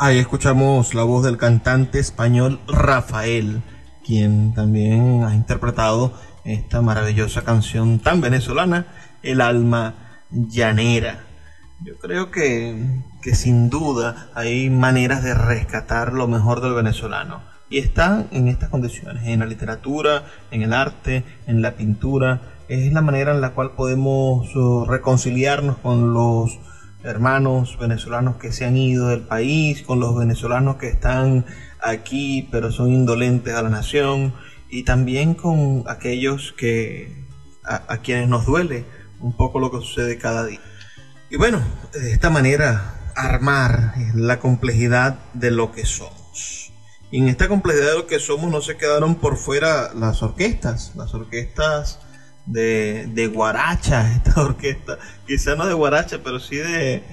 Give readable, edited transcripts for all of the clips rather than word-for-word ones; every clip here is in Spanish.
Ahí escuchamos la voz del cantante español Rafael, quien también ha interpretado esta maravillosa canción tan venezolana, El alma llanera. Yo creo que sin duda hay maneras de rescatar lo mejor del venezolano. Y están en estas condiciones, en la literatura, en el arte, en la pintura. Es la manera en la cual podemos reconciliarnos con los hermanos venezolanos que se han ido del país, con los venezolanos que están aquí pero son indolentes a la nación, y también con aquellos que a quienes nos duele un poco lo que sucede cada día. Y bueno, de esta manera armar la complejidad de lo que somos. Y en esta complejidad de lo que somos no se quedaron por fuera las orquestas de guaracha, esta orquesta, quizá no de guaracha, pero sí de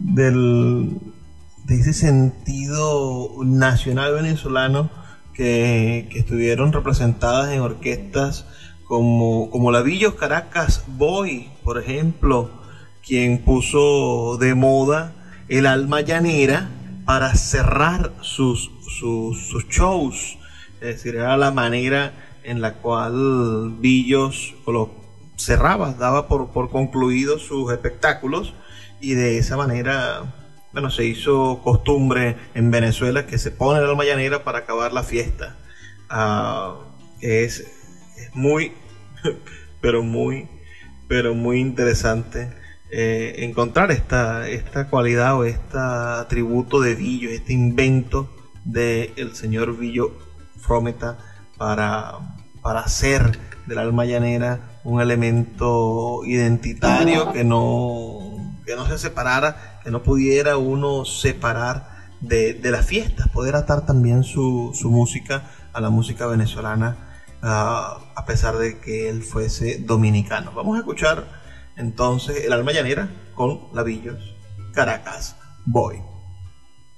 ese sentido nacional venezolano que estuvieron representadas en orquestas como la Villos Caracas Boy, por ejemplo, quien puso de moda el alma llanera para cerrar sus shows. Es decir, era la manera en la cual Villos cerraba, daba por concluidos sus espectáculos, y de esa manera, bueno, se hizo costumbre en Venezuela que se pone el alma llanera para acabar la fiesta. Es muy, pero muy interesante encontrar esta cualidad o este atributo de Villos, este invento del señor Villo Frometa para hacer del alma llanera un elemento identitario que no se separara, que no pudiera uno separar de las fiestas, poder atar también su música a la música venezolana, a pesar de que él fuese dominicano. Vamos a escuchar entonces el alma llanera con la Villos Caracas Boy.